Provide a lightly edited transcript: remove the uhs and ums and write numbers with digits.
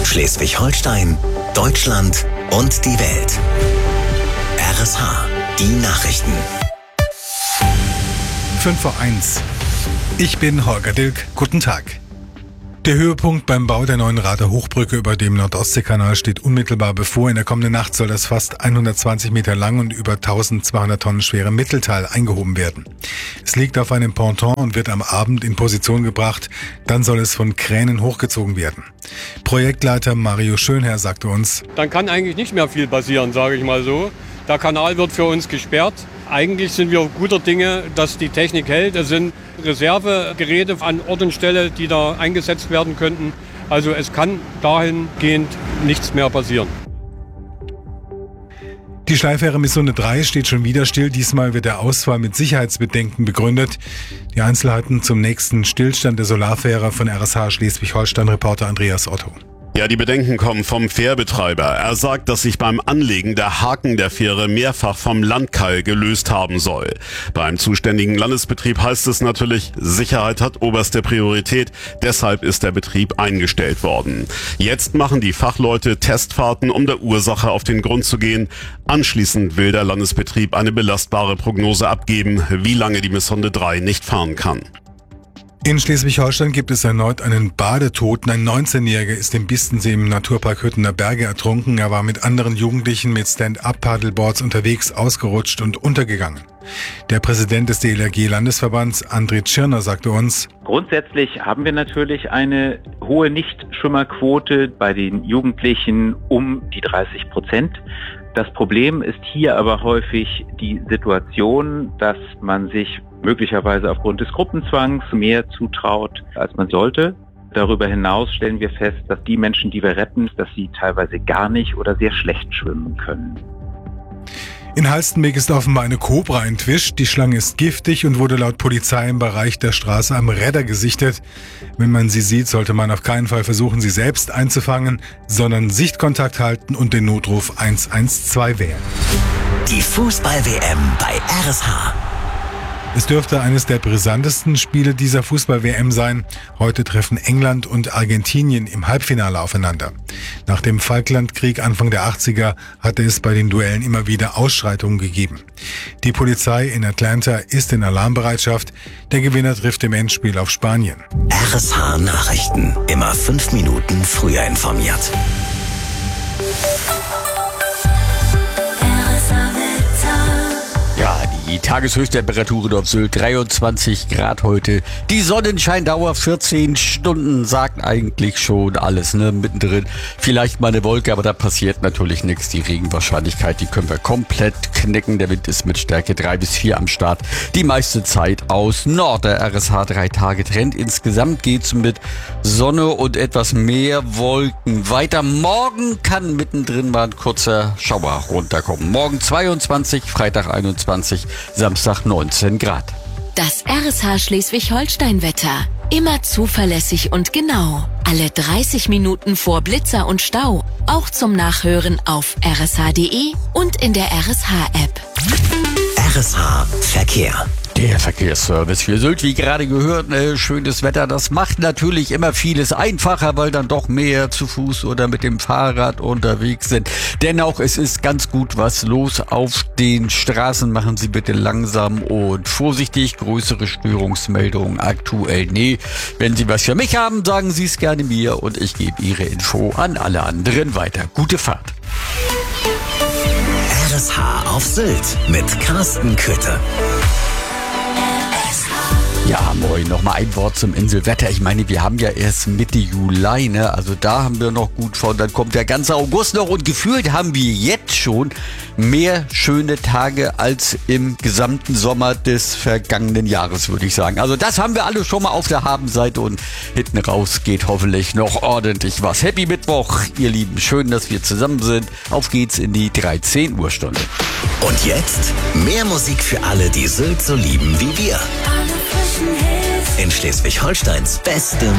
Schleswig-Holstein, Deutschland und die Welt. RSH, die Nachrichten. 5:01. Ich bin Holger Dilk. Guten Tag. Der Höhepunkt beim Bau der neuen Rader Hochbrücke über dem Nord-Ostsee-Kanal steht unmittelbar bevor. In der kommenden Nacht soll das fast 120 Meter lang und über 1200 Tonnen schwere Mittelteil eingehoben werden. Es liegt auf einem Ponton und wird am Abend in Position gebracht. Dann soll es von Kränen hochgezogen werden. Projektleiter Mario Schönherr sagte uns: Dann kann eigentlich nicht mehr viel passieren, sage ich mal so. Der Kanal wird für uns gesperrt. Eigentlich sind wir guter Dinge, dass die Technik hält. Es sind Reservegeräte an Ort und Stelle, die da eingesetzt werden könnten. Also es kann dahingehend nichts mehr passieren. Die Schleifähre Missonne 3 steht schon wieder still. Diesmal wird der Ausfall mit Sicherheitsbedenken begründet. Die Einzelheiten zum nächsten Stillstand der Solarfähre von RSH Schleswig-Holstein-Reporter Andreas Otto. Ja, die Bedenken kommen vom Fährbetreiber. Er sagt, dass sich beim Anlegen der Haken der Fähre mehrfach vom Landkeil gelöst haben soll. Beim zuständigen Landesbetrieb heißt es natürlich, Sicherheit hat oberste Priorität, deshalb ist der Betrieb eingestellt worden. Jetzt machen die Fachleute Testfahrten, um der Ursache auf den Grund zu gehen. Anschließend will der Landesbetrieb eine belastbare Prognose abgeben, wie lange die Missonne 3 nicht fahren kann. In Schleswig-Holstein gibt es erneut einen Badetoten. Ein 19-Jähriger ist im Bistensee im Naturpark Hüttener Berge ertrunken. Er war mit anderen Jugendlichen mit Stand-up-Paddleboards unterwegs, ausgerutscht und untergegangen. Der Präsident des DLRG-Landesverbands, André Tschirner, sagte uns: Grundsätzlich haben wir natürlich eine hohe Nichtschwimmerquote bei den Jugendlichen um die 30%. Das Problem ist hier aber häufig die Situation, dass man sich möglicherweise aufgrund des Gruppenzwangs mehr zutraut, als man sollte. Darüber hinaus stellen wir fest, dass die Menschen, die wir retten, dass sie teilweise gar nicht oder sehr schlecht schwimmen können. In Halstenbek ist offenbar eine Kobra entwischt. Die Schlange ist giftig und wurde laut Polizei im Bereich der Straße am Redder gesichtet. Wenn man sie sieht, sollte man auf keinen Fall versuchen, sie selbst einzufangen, sondern Sichtkontakt halten und den Notruf 112 wählen. Die Fußball-WM bei RSH. Es dürfte eines der brisantesten Spiele dieser Fußball-WM sein. Heute treffen England und Argentinien im Halbfinale aufeinander. Nach dem Falklandkrieg Anfang der 80er hatte es bei den Duellen immer wieder Ausschreitungen gegeben. Die Polizei in Atlanta ist in Alarmbereitschaft. Der Gewinner trifft im Endspiel auf Spanien. RSH Nachrichten. Immer 5 Minuten früher informiert. Ja, die Tageshöchsttemperaturen auf Sylt 23 Grad heute. Die Sonnenscheindauer 14 Stunden sagt eigentlich schon alles, ne? Mittendrin vielleicht mal eine Wolke, aber da passiert natürlich nichts. Die Regenwahrscheinlichkeit, die können wir komplett knicken. Der Wind ist mit Stärke 3 bis 4 am Start. Die meiste Zeit aus Nord. Der RSH 3-Tage-Trend. Insgesamt geht's mit Sonne und etwas mehr Wolken weiter. Morgen kann mittendrin mal ein kurzer Schauer runterkommen. Morgen 22, Freitag 21, Samstag 19 Grad. Das RSH Schleswig-Holstein-Wetter. Immer zuverlässig und genau. Alle 30 Minuten vor Blitzer und Stau. Auch zum Nachhören auf rsh.de und in der RSH-App. RSH Verkehr. Der Verkehrsservice für Sylt, wie gerade gehört, schönes Wetter, das macht natürlich immer vieles einfacher, weil dann doch mehr zu Fuß oder mit dem Fahrrad unterwegs sind. Dennoch, es ist ganz gut was los auf den Straßen. Machen Sie bitte langsam und vorsichtig. Größere Störungsmeldungen aktuell nee. Wenn Sie was für mich haben, sagen Sie es gerne mir und ich gebe Ihre Info an alle anderen weiter. Gute Fahrt. RSH auf Sylt mit Carsten Köthe. Ja, moin, nochmal ein Wort zum Inselwetter. Ich meine, wir haben ja erst Mitte Juli, ne? Also da haben wir noch gut vor. Dann kommt der ganze August noch und gefühlt haben wir jetzt schon mehr schöne Tage als im gesamten Sommer des vergangenen Jahres, würde ich sagen. Also das haben wir alle schon mal auf der Habenseite und hinten raus geht hoffentlich noch ordentlich was. Happy Mittwoch, ihr Lieben. Schön, dass wir zusammen sind. Auf geht's in die 13 Uhr Stunde. Und jetzt mehr Musik für alle, die Sylt so lieben wie wir. In Schleswig-Holsteins bestem